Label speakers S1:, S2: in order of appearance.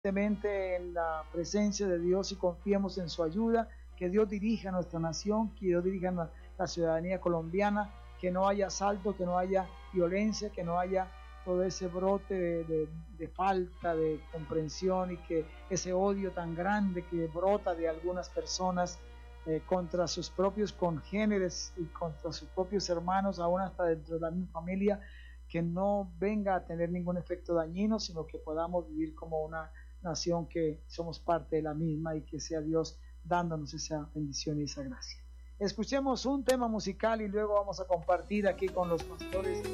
S1: en la presencia de Dios y confiemos en su ayuda, que Dios dirija nuestra nación, que Dios dirija la ciudadanía colombiana, que no haya asalto, que no haya violencia, que no haya todo ese brote de falta de comprensión y que ese odio tan grande que brota de algunas personas contra sus propios congéneres y contra sus propios hermanos, aún hasta dentro de la misma familia, que no venga a tener ningún efecto dañino, sino que podamos vivir como una nación que somos parte de la misma y que sea Dios dándonos esa bendición y esa gracia. Escuchemos un tema musical y luego vamos a compartir aquí con los pastores